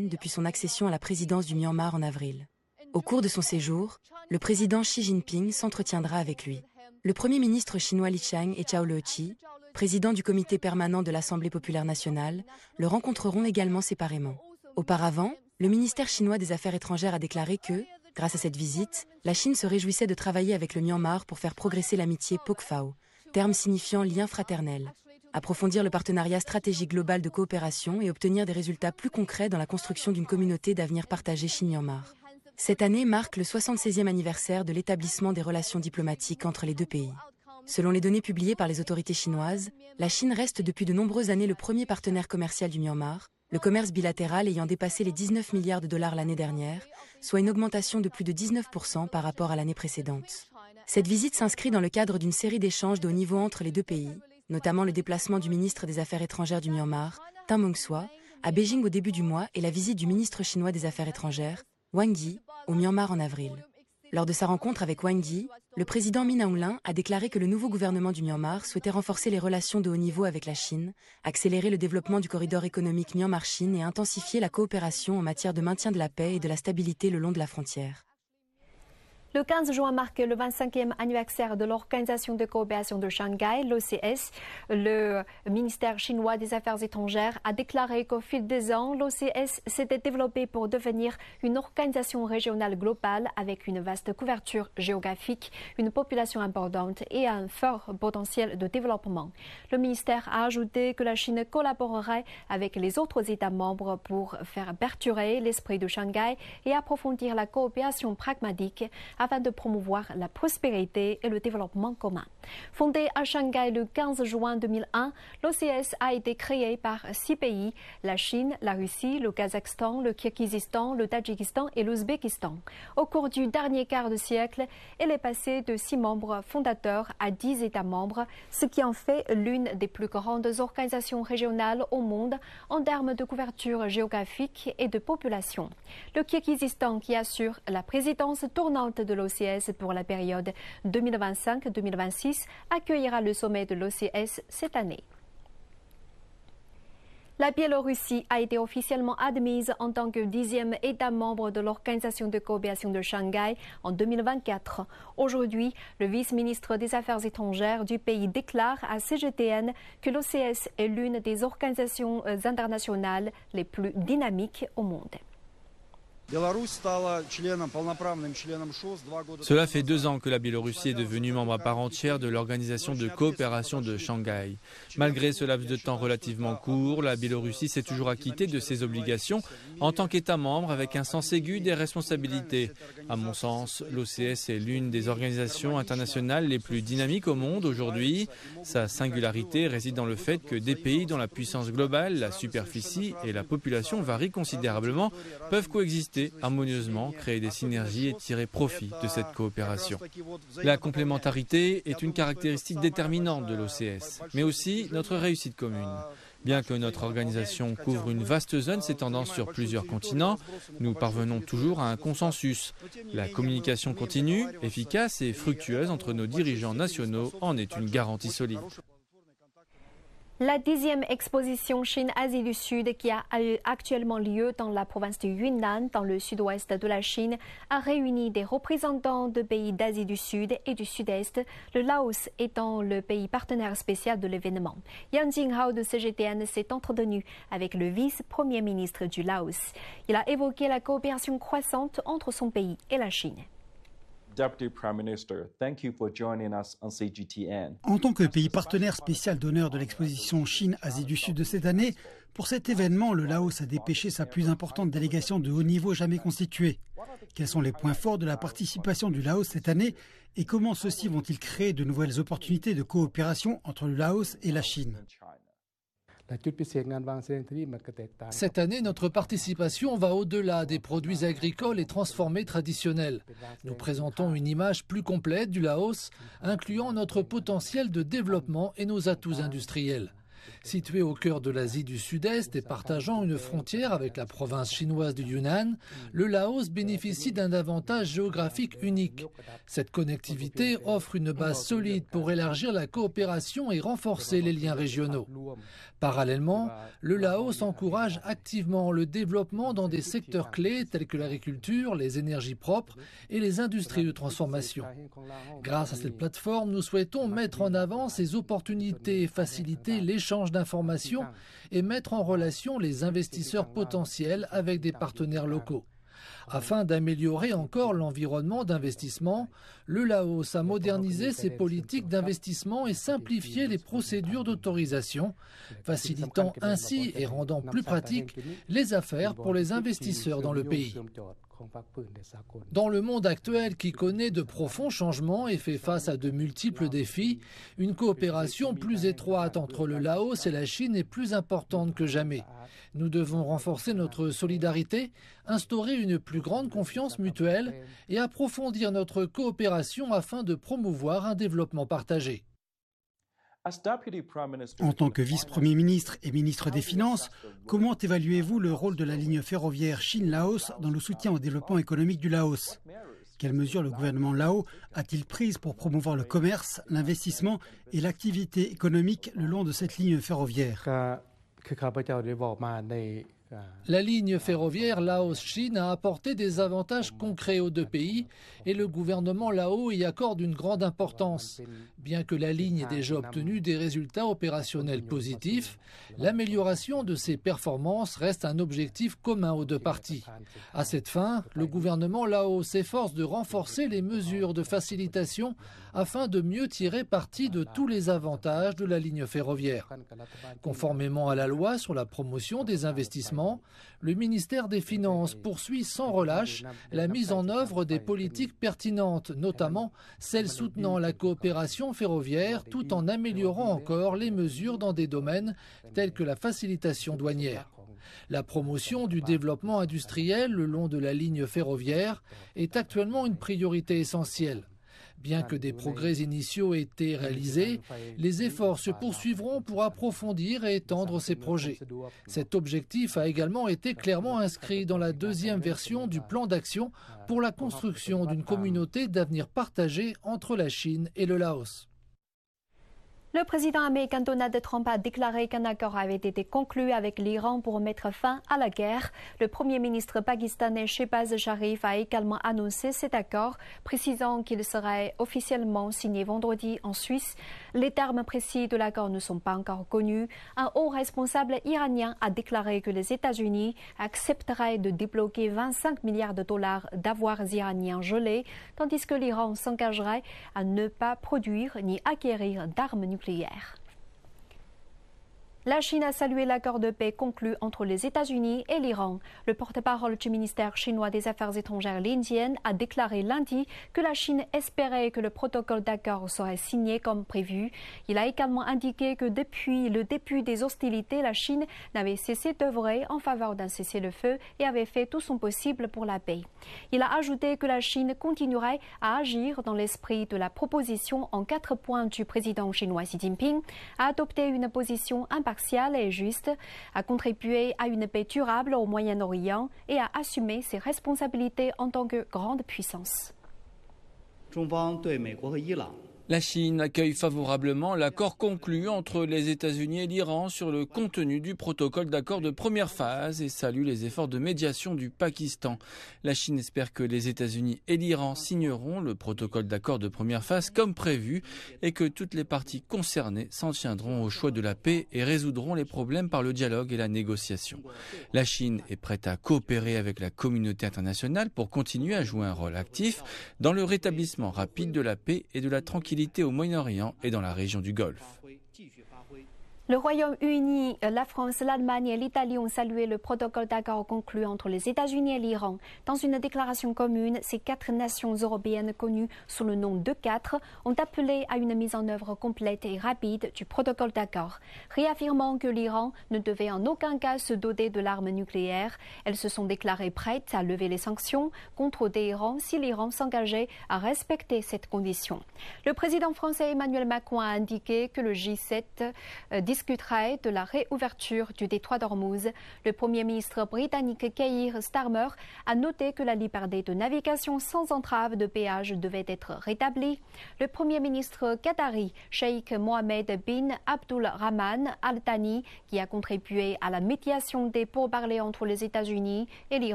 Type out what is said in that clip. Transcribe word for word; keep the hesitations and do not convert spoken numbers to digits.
Chine depuis son accession à la présidence du Myanmar en avril. Au cours de son séjour, le président Xi Jinping s'entretiendra avec lui. Le premier ministre chinois Li Qiang et Zhao Leqi, président du comité permanent de l'Assemblée populaire nationale, le rencontreront également séparément. Auparavant, le ministère chinois des Affaires étrangères a déclaré que, grâce à cette visite, la Chine se réjouissait de travailler avec le Myanmar pour faire progresser l'amitié Pokphao, terme signifiant lien fraternel, approfondir le partenariat stratégique global de coopération et obtenir des résultats plus concrets dans la construction d'une communauté d'avenir partagé Chine-Myanmar. Cette année marque le soixante-seizième anniversaire de l'établissement des relations diplomatiques entre les deux pays. Selon les données publiées par les autorités chinoises, la Chine reste depuis de nombreuses années le premier partenaire commercial du Myanmar, le commerce bilatéral ayant dépassé les dix-neuf milliards de dollars l'année dernière, soit une augmentation de plus de dix-neuf pour cent par rapport à l'année précédente. Cette visite s'inscrit dans le cadre d'une série d'échanges de haut niveau entre les deux pays, notamment le déplacement du ministre des Affaires étrangères du Myanmar, Tang Mong-swa, à Beijing au début du mois et la visite du ministre chinois des Affaires étrangères, Wang Yi, au Myanmar en avril. Lors de sa rencontre avec Wang Yi, le président Min Aung Hlaing a déclaré que le nouveau gouvernement du Myanmar souhaitait renforcer les relations de haut niveau avec la Chine, accélérer le développement du corridor économique Myanmar-Chine et intensifier la coopération en matière de maintien de la paix et de la stabilité le long de la frontière. Le quinze juin marque le vingt-cinquième anniversaire de l'Organisation de coopération de Shanghai, l'O C S. Le ministère chinois des Affaires étrangères a déclaré qu'au fil des ans, l'O C S s'était développé pour devenir une organisation régionale globale avec une vaste couverture géographique, une population importante et un fort potentiel de développement. Le ministère a ajouté que la Chine collaborerait avec les autres États membres pour faire perdurer l'esprit de Shanghai et approfondir la coopération pragmatique afin de promouvoir la prospérité et le développement commun. Fondée à Shanghai le quinze juin deux mille un, l'O C S a été créée par six pays, la Chine, la Russie, le Kazakhstan, le Kirghizistan, le Tadjikistan et l'Ouzbékistan. Au cours du dernier quart de siècle, elle est passée de six membres fondateurs à dix États membres, ce qui en fait l'une des plus grandes organisations régionales au monde en termes de couverture géographique et de population. Le Kirghizistan, qui assure la présidence tournante de l'O C S pour la période deux mille vingt-cinq deux mille vingt-six, accueillera le sommet de l'O C S cette année. La Biélorussie a été officiellement admise en tant que dixième État membre de l'Organisation de coopération de Shanghai en deux mille vingt-quatre. Aujourd'hui, le vice-ministre des Affaires étrangères du pays déclare à C G T N que l'O C S est l'une des organisations internationales les plus dynamiques au monde. Cela fait deux ans que la Biélorussie est devenue membre à part entière de l'Organisation de coopération de Shanghai. Malgré ce laps de temps relativement court, la Biélorussie s'est toujours acquittée de ses obligations en tant qu'État membre avec un sens aigu des responsabilités. À mon sens, l'O C S est l'une des organisations internationales les plus dynamiques au monde aujourd'hui. Sa singularité réside dans le fait que des pays dont la puissance globale, la superficie et la population varient considérablement peuvent coexister harmonieusement, créer des synergies et tirer profit de cette coopération. La complémentarité est une caractéristique déterminante de l'O C S, mais aussi notre réussite commune. Bien que notre organisation couvre une vaste zone s'étendant sur plusieurs continents, nous parvenons toujours à un consensus. La communication continue, efficace et fructueuse entre nos dirigeants nationaux en est une garantie solide. La dixième exposition Chine-Asie du Sud, qui a actuellement lieu dans la province du Yunnan, dans le sud-ouest de la Chine, a réuni des représentants de pays d'Asie du Sud et du Sud-Est, le Laos étant le pays partenaire spécial de l'événement. Yang Jinghao de C G T N s'est entretenu avec le vice-premier ministre du Laos. Il a évoqué la coopération croissante entre son pays et la Chine. Deputy Prime Minister, thank you for joining us on C G T N. En tant que pays partenaire spécial d'honneur de l'exposition Chine-Asie du Sud de cette année, pour cet événement, le Laos a dépêché sa plus importante délégation de haut niveau jamais constituée. Quels sont les points forts de la participation du Laos cette année et comment ceux-ci vont-ils créer de nouvelles opportunités de coopération entre le Laos et la Chine ? Cette année, notre participation va au-delà des produits agricoles et transformés traditionnels. Nous présentons une image plus complète du Laos, incluant notre potentiel de développement et nos atouts industriels. Situé au cœur de l'Asie du Sud-Est et partageant une frontière avec la province chinoise du Yunnan, le Laos bénéficie d'un avantage géographique unique. Cette connectivité offre une base solide pour élargir la coopération et renforcer les liens régionaux. Parallèlement, le Laos encourage activement le développement dans des secteurs clés tels que l'agriculture, les énergies propres et les industries de transformation. Grâce à cette plateforme, nous souhaitons mettre en avant ces opportunités et faciliter l'échange d'informations et mettre en relation les investisseurs potentiels avec des partenaires locaux. Afin d'améliorer encore l'environnement d'investissement, le Laos a modernisé ses politiques d'investissement et simplifié les procédures d'autorisation, facilitant ainsi et rendant plus pratiques les affaires pour les investisseurs dans le pays. Dans le monde actuel qui connaît de profonds changements et fait face à de multiples défis, une coopération plus étroite entre le Laos et la Chine est plus importante que jamais. Nous devons renforcer notre solidarité, instaurer une plus grande confiance mutuelle et approfondir notre coopération afin de promouvoir un développement partagé. En tant que vice-premier ministre et ministre des Finances, comment évaluez-vous le rôle de la ligne ferroviaire Chine-Laos dans le soutien au développement économique du Laos? Quelles mesures le gouvernement Lao a-t-il prises pour promouvoir le commerce, l'investissement et l'activité économique le long de cette ligne ferroviaire? La ligne ferroviaire Laos-Chine a apporté des avantages concrets aux deux pays et le gouvernement Lao y accorde une grande importance. Bien que la ligne ait déjà obtenu des résultats opérationnels positifs, l'amélioration de ses performances reste un objectif commun aux deux parties. À cette fin, le gouvernement Lao s'efforce de renforcer les mesures de facilitation afin de mieux tirer parti de tous les avantages de la ligne ferroviaire. Conformément à la loi sur la promotion des investissements, le ministère des Finances poursuit sans relâche la mise en œuvre des politiques pertinentes, notamment celles soutenant la coopération ferroviaire, tout en améliorant encore les mesures dans des domaines tels que la facilitation douanière. La promotion du développement industriel le long de la ligne ferroviaire est actuellement une priorité essentielle. Bien que des progrès initiaux aient été réalisés, les efforts se poursuivront pour approfondir et étendre ces projets. Cet objectif a également été clairement inscrit dans la deuxième version du plan d'action pour la construction d'une communauté d'avenir partagée entre la Chine et le Laos. Le président américain Donald Trump a déclaré qu'un accord avait été conclu avec l'Iran pour mettre fin à la guerre. Le premier ministre pakistanais Shehbaz Sharif a également annoncé cet accord, précisant qu'il serait officiellement signé vendredi en Suisse. Les termes précis de l'accord ne sont pas encore connus. Un haut responsable iranien a déclaré que les États-Unis accepteraient de débloquer vingt-cinq milliards de dollars d'avoirs iraniens gelés, tandis que l'Iran s'engagerait à ne pas produire ni acquérir d'armes nucléaires. La Chine a salué l'accord de paix conclu entre les États-Unis et l'Iran. Le porte-parole du ministère chinois des Affaires étrangères Lin Jian a déclaré lundi que la Chine espérait que le protocole d'accord serait signé comme prévu. Il a également indiqué que depuis le début des hostilités, la Chine n'avait cessé d'œuvrer en faveur d'un cessez-le-feu et avait fait tout son possible pour la paix. Il a ajouté que la Chine continuerait à agir dans l'esprit de la proposition en quatre points du président chinois Xi Jinping, à adopter une position impartiale et juste, à contribuer à une paix durable au Moyen-Orient et à assumer ses responsabilités en tant que grande puissance. La Chine accueille favorablement l'accord conclu entre les États-Unis et l'Iran sur le contenu du protocole d'accord de première phase et salue les efforts de médiation du Pakistan. La Chine espère que les États-Unis et l'Iran signeront le protocole d'accord de première phase comme prévu et que toutes les parties concernées s'en tiendront au choix de la paix et résoudront les problèmes par le dialogue et la négociation. La Chine est prête à coopérer avec la communauté internationale pour continuer à jouer un rôle actif dans le rétablissement rapide de la paix et de la tranquillité au Moyen-Orient et dans la région du Golfe. Le Royaume-Uni, la France, l'Allemagne et l'Italie ont salué le protocole d'accord conclu entre les États-Unis et l'Iran. Dans une déclaration commune, ces quatre nations européennes connues sous le nom d'E quatre ont appelé à une mise en œuvre complète et rapide du protocole d'accord. Réaffirmant que l'Iran ne devait en aucun cas se doter de l'arme nucléaire, elles se sont déclarées prêtes à lever les sanctions contre Téhéran si l'Iran s'engageait à respecter cette condition. Le président français Emmanuel Macron a indiqué que le G sept euh, discuterait de la réouverture du détroit d'Ormuz. Le Premier ministre britannique Keir Starmer a noté que la liberté de navigation sans entrave de péage devait être rétablie. Le Premier ministre qatari Sheikh Mohammed bin Abdulrahman Al Thani, qui a contribué à la médiation des pourparlers entre les États-Unis et l'Iran,